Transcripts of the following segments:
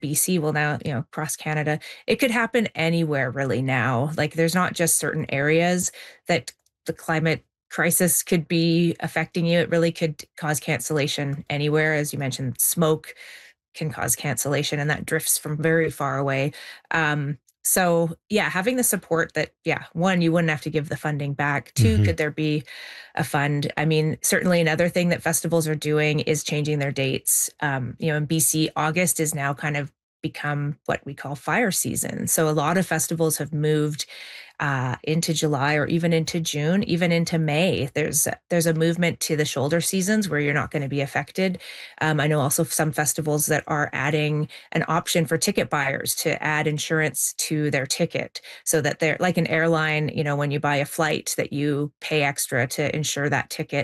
BC, well now, across Canada, it could happen anywhere really now. Like there's not just certain areas that the climate crisis could be affecting you. It really could cause cancellation anywhere. As you mentioned, smoke can cause cancellation and that drifts from very far away. So yeah, having the support that, yeah, one, you wouldn't have to give the funding back. Two, Mm-hmm. could there be a fund? I mean, certainly another thing that festivals are doing is changing their dates. In BC, August is now kind of become what we call fire season. So a lot of festivals have moved into July or even into June, even into May. There's a movement to the shoulder seasons where you're not going to be affected. I know also some festivals that are adding an option for ticket buyers to add insurance to their ticket so that they're like an airline, when you buy a flight that you pay extra to insure that ticket.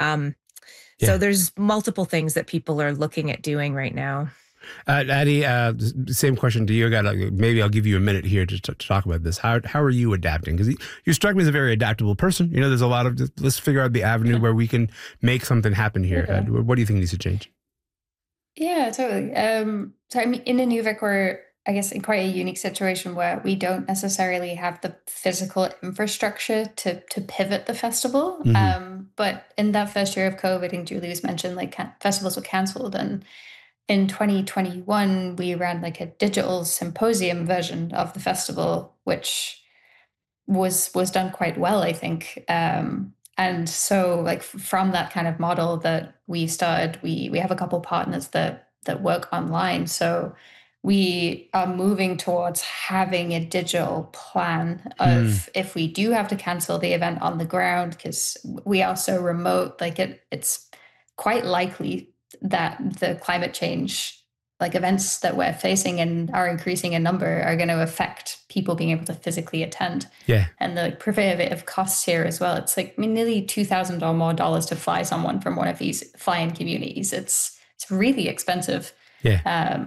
So there's multiple things that people are looking at doing right now. Addie, same question to you. Maybe I'll give you a minute here to talk about this. How are you adapting? Because you struck me as a very adaptable person. There's a lot of let's figure out the avenue where we can make something happen here. What do you think needs to change? Yeah, totally. So I mean, in Inuvik, we're, I guess, in quite a unique situation where we don't necessarily have the physical infrastructure to pivot the festival. Mm-hmm. But in that first year of COVID, I think Julie was mentioned, like festivals were canceled, and in 2021, we ran like a digital symposium version of the festival, which was done quite well, I think. And so like from that kind of model that we started, we have a couple partners that work online. So we are moving towards having a digital plan of if we do have to cancel the event on the ground, because we are so remote, like it's quite likely that the climate change like events that we're facing and are increasing in number are going to affect people being able to physically attend. Yeah. And the prohibitive costs here as well. It's like nearly $2,000 or more to fly someone from one of these fly-in communities. It's really expensive. Yeah.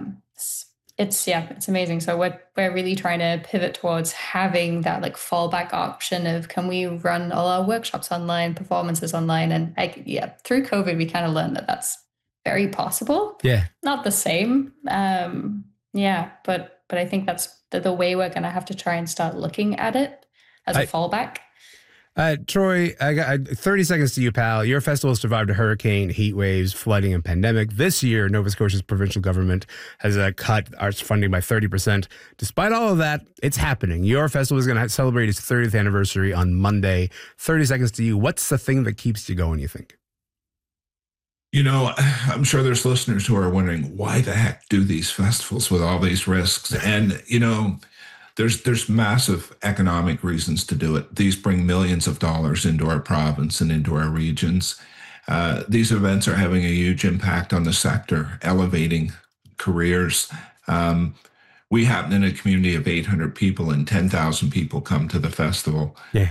It's amazing. So we're really trying to pivot towards having that like fallback option of, can we run all our workshops online, performances online? And through COVID, we kind of learned that that's very possible. Yeah. Not the same. But I think that's the way we're going to have to try and start looking at it as a fallback. Troy, I got 30 seconds to you, pal. Your festival survived a hurricane, heat waves, flooding, and pandemic. This year, Nova Scotia's provincial government has cut arts funding by 30%. Despite all of that, it's happening. Your festival is going to celebrate its 30th anniversary on Monday. 30 seconds to you. What's the thing that keeps you going, you think? I'm sure there's listeners who are wondering, why the heck do these festivals with all these risks? And, there's massive economic reasons to do it. These bring millions of dollars into our province and into our regions. These events are having a huge impact on the sector, elevating careers. We happen in a community of 800 people and 10,000 people come to the festival. Yeah.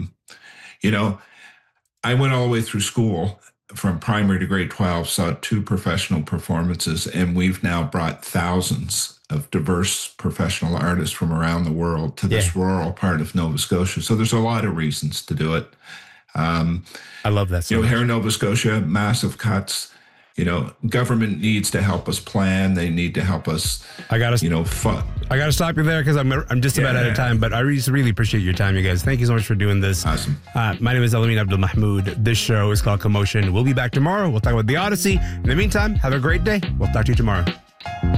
I went all the way through school from primary to grade 12, saw 2 professional performances, and we've now brought thousands of diverse professional artists from around the world to this rural part of Nova Scotia. So there's a lot of reasons to do it. I love that. Here in Nova Scotia, massive cuts. Government needs to help us plan. They need to help us. I gotta stop you there because I'm just about out of time. But I really appreciate your time, you guys. Thank you so much for doing this. Awesome. My name is Elamin Abdelmahmoud. This show is called Commotion. We'll be back tomorrow. We'll talk about the Odyssey. In the meantime, have a great day. We'll talk to you tomorrow.